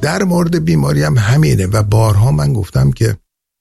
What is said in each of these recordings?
در مورد بیماری هم همینه و بارها من گفتم که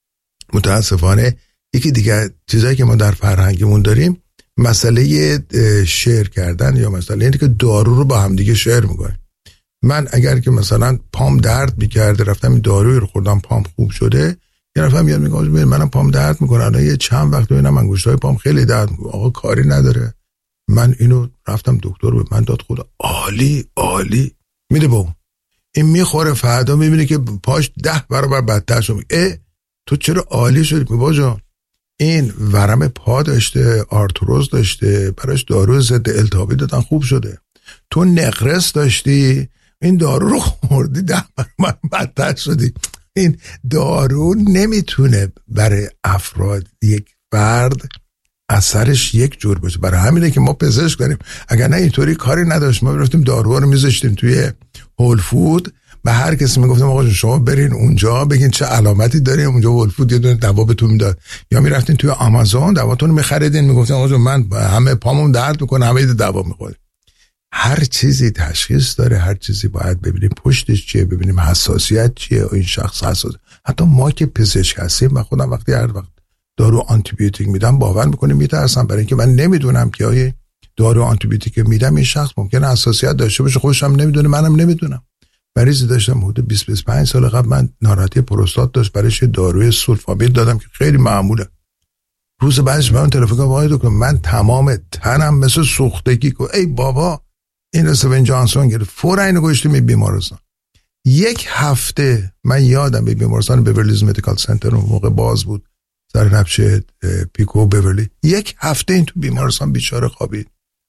متاسفانه یکی دیگه چیزایی که ما در فرهنگمون داریم مسئله شیر کردن یا مسئله اینه که دارو رو با هم دیگه شیر میکنه. من اگر که مثلا پام درد میکرده رفتم این داروی رو خوردم پام خوب شده، یه نفر میاد میگه منم پام درد میکنه الان یه چند وقت ببینم انگشتای پام خیلی درد میکنه. آقا کاری نداره، من اینو رفتم دکتر به من داد، خدا عالی عالی میده با این میخوره، فردا میبینه که پاش 10 برابر بدتر شده. تو چرا عالی شدی؟ بابا جان این ورم پا داشته، آرتروز داشته، براش دارو ضد التهابی دادن خوب شده. تو نقرس داشتی، این دارو رو خوردی 10 برابر بدتر شدی. این دارو نمیتونه برای افراد یک فرد اثرش یک جور باشه. برای همینه که ما پزشک داریم. اگر نه اینطوری کاری نداشت ما رفتیم داروها رو میذاشتیم توی هول فود و هر کسی میگفتم آقا شما برین اونجا بگین چه علامتی دارین، اونجا هول فود یه دونه دوا بهتون میداد، یا میرفتین توی آمازون دواتون میخریدین میگفتن آقا من همه پامون درد میکنه همه دوا میخوره. هر چیزی تشخیص داره، هر چیزی باید ببینیم پشتش چیه، ببینیم حساسیت چیه، این شخص حساس. حتی ما که پزشک هستیم و خودم وقتی هر وقت دارو آنتی بیوتیک میدم باور میکنیم میترسم، برای اینکه من نمیدونم که آیا دارو آنتی بیوتیک میدم این شخص ممکنه حساسیت داشته باشه، خودش هم نمیدونه، منم نمیدونم. مریضی داشتم حدود 20-25 سال قبل من ناراحتی پروستات داشت، برایش داروی سولفامیل دادم که خیلی معموله. روز بعدش من تلفن کردم آقای دکتر من تمام تنم مثل سوختگی کو. ای بابا این استیون جانسون گرفت، فورا اینو گذاشتیم به بیمارستان. یک هفته من یادم به بیمارستان بیورلیز مدیکال سنتر اون موقع باز بود سر نبشه پیکو بیورلی، یک هفته این تو بیمارستان بیچاره خوابید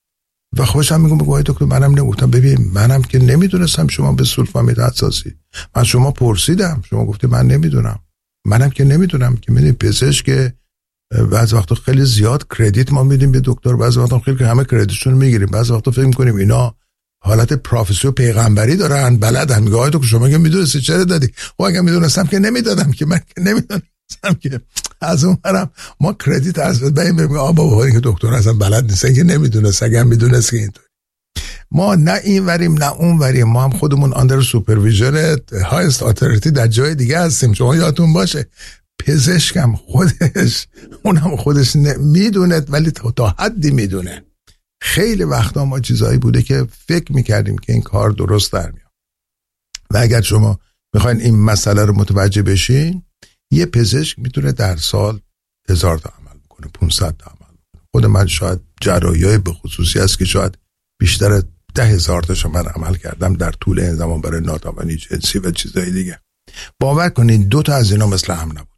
و خوشم میگم آقای دکتر منم نگفتم ببین منم که نمیدونستم شما به سولفامیل حساسی، من شما پرسیدم شما گفتی من نمیدونم، منم که نمیدونم که میدونی پزشک بعضی وقتا خیلی زیاد کردیت ما میدیم به دکتر، بعضی وقتا خیلی همه کردیتشون میگیریم، بعضی وقتا فکر میکنیم اینا حالت پروفسور پیغمبری دارن بلدن. میگه آقای دکتر شما که میدونستی چرا دادی؟ و اگه میدونستم که نمیدادم، که من که نمیدونستم که از اون برم ما کردیت از بین میگم بابا این که دکتر اصلا بلد نیستن که نمیدونست، اگه میدونست که اینطوری. ما نه این وریم نه اون وریم، ما هم خودمون اندر سوپرویژن هایست اتوریتی در جای دیگه هستیم. شما یادتون باشه پزشکم خودش اونم خودش میدونه ولی تا حدی میدونه. خیلی وقتا ما چیزایی بوده که فکر میکردیم که این کار درست در میاد و اگر شما میخواین این مسئله رو متوجه بشین، یه پزشک میتونه در سال 1000 تا عمل بکنه، 500 تا عمل بکنه. خود من شاید جراحی‌های به خصوصی هست که شاید بیشتر 10,000 تاشو من عمل کردم در طول این زمان برای ناتوانی جنسی و چیزای دیگه. باور کنین 2 تا از اینا مثل هم نبودن.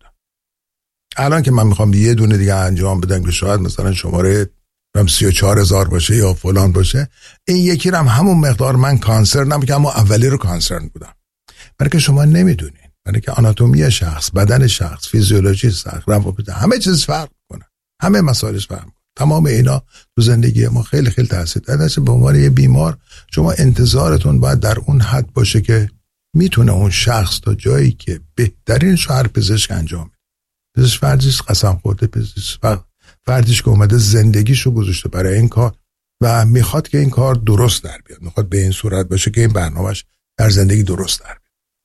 الان که من میخوام یه دونه دیگه انجام بدم که شاید مثلا شماره 34,000 باشه یا فلان باشه، این یکی رو هم همون مقدار من کانسر نمیگم اما اولی رو کانسر بودم. برای که شما نمیدونین، برای که آناتومی شخص، بدن شخص، فیزیولوژی شخص، روابط همه چیز فرق میکنه، همه مسائلش فرق میکنه. تمام اینا تو زندگی ما خیلی خیلی تاثیر داره. به عنوان یه بیمار شما انتظارتون باید در اون حد باشه که میتونه اون شخص تا جایی که بهترین شهر پزشک انجام بده. پزشک فردیش قسم خورده، پزشک فردیش که اومده زندگیشو گذاشته برای این کار و میخواد که این کار درست در بیاد، میخواد به این صورت باشه که این برنامهش در زندگی درست در بیاد.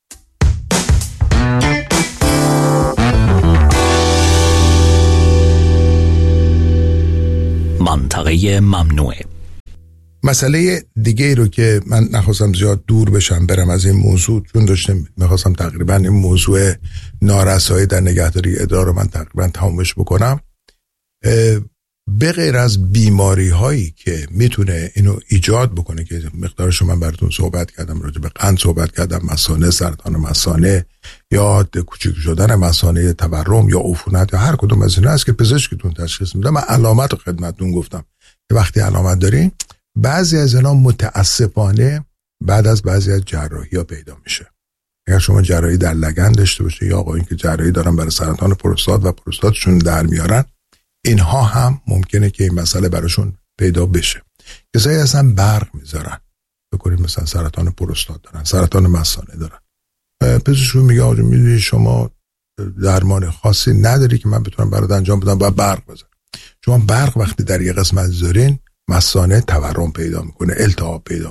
منطقه ممنوعه. مسئله دیگه رو که من نخواستم زیاد دور بشم برم از این موضوع، چون داشتم میخواستم تقریبا این موضوع نارسایی در نگهداری ادرار رو من تقریبا تمامش بکنم. به غیر از بیماری هایی که میتونه اینو ایجاد بکنه که مقدارشو من براتون صحبت کردم، راجع به قند صحبت کردم، مثانه، سرطان مثانه یا کوچیک شدن مثانه، تورم یا عفونت یا هر کدوم از اینا هست که پزشکتون تشخیص میده. من علامت رو خدمتتون گفتم که وقتی علامت دارین بعضی از اینا متاسفانه بعد از بعضی از جراحی‌ها پیدا میشه. اگر شما جراحی در لگن داشته باشه یا آقایون که جراحی دارن برای سرطان پروستات و پروستاتشون در میارن، اینها هم ممکنه که این مسئله براشون پیدا بشه. کسایی هستن برق میذارن، بکنید مثلا سرطان پروستات دارن، سرطان مثانه دارن، پزشکشون میگه آقا میدونی شما درمان خاصی نداری که من بتونم برات انجام بدم، باید برق بزنم. شما برق وقتی در یه قسمت بذارین مثانه تورم پیدا میکنه، التهاب پیدا میکنه.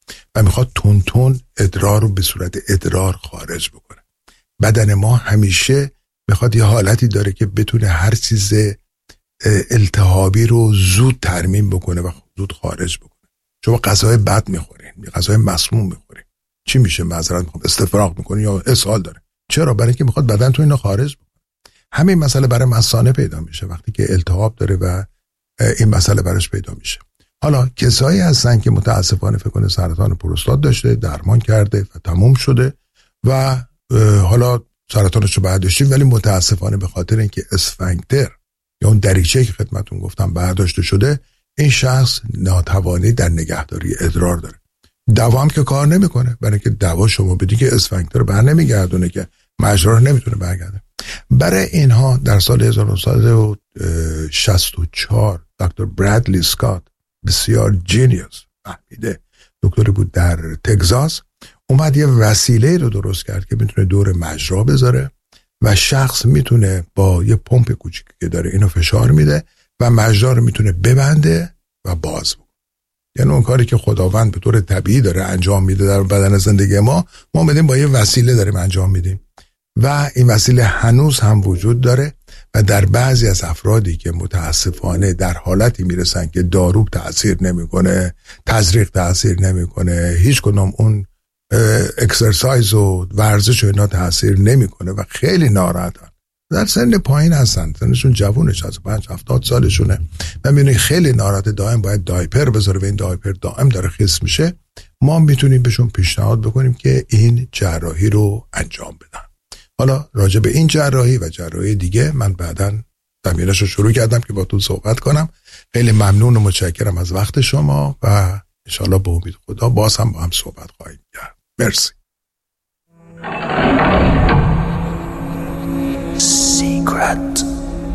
و میخواد تون تون ادرار رو به صورت ادرار خارج بکنه. بدن ما همیشه میخواد یه حالتی داره که بتونه هر چیز التهابی رو زود ترمیم بکنه و زود خارج بکنه. شما غذای بد میخورین، غذای مسموم میخورین، چی میشه؟ معذرت میخوام، استفراغ میکنه یا اسهال داره. چرا؟ برای اینکه میخواد بدن تو اینو خارج بکنه. همین مسئله برای مثانه پیدا میشه وقتی که التهاب داره و این مسئله براش پیدا میشه. حالا کسایی هستن که متاسفانه فکر کنه سرطان پروستات داشته، درمان کرده و تموم شده و حالا سرطانش رو برداشتیم، ولی متاسفانه به خاطر اینکه اسفنکتر یا اون دریچه‌ای که خدمتتون گفتم برداشته شده، این شخص ناتوانی در نگهداری ادرار داره. دوا هم که کار نمیکنه، برای اینکه دوا شما بدی که اسفنکتر بر نمیگردونه، که مجرا رو نمیتونه برگرده. برای اینها در سال 1964 دکتر برادلی اسکات، بسیار جینیوس، فهمیده دکتری بود در تگزاس، اومد یه وسیله رو درست کرد که میتونه دور مجرا بذاره و شخص میتونه با یه پمپ کوچیکی که داره اینو فشار میده و مجرا رو میتونه ببنده و باز بکنه. یعنی اون کاری که خداوند به طور طبیعی داره انجام میده در بدن زندگی ما بدیم با یه وسیله داریم انجام میدیم و این وسیله هنوز هم وجود داره و در بعضی از افرادی که متاسفانه در حالتی میرسن که دارو تأثیر نمیکنه، تزریق تأثیر نمیکنه، هیچ کدوم اون اکسرسایز و ورزش و اینا تأثیر نمیکنه و خیلی ناراحتن، در سن پایین هستن، سنشون جوونه، 65-70 سالشونه و میبینی خیلی ناراحت، دائم باید دایپر بذاره و این دایپر دائم داره خیس میشه. ما میتونیم بهشون پیشنهاد بکنیم که این جراحی رو انجام بدن. حالا راجع به این جراحی و جراحی دیگه من بعداً زمینش رو شروع کردم که با تو صحبت کنم. خیلی ممنون و متشکرم از وقت شما و انشالله به امید خدا باز هم با هم صحبت خواهیم کرد. مرسی. Secret.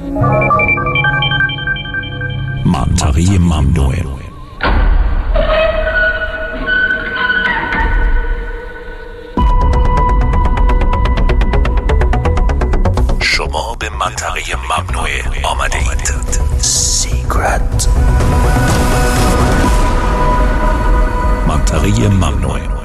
منطقه ممنوع. شما به منطقه ممنوع آمده اید. Secret. منطقه ممنوع.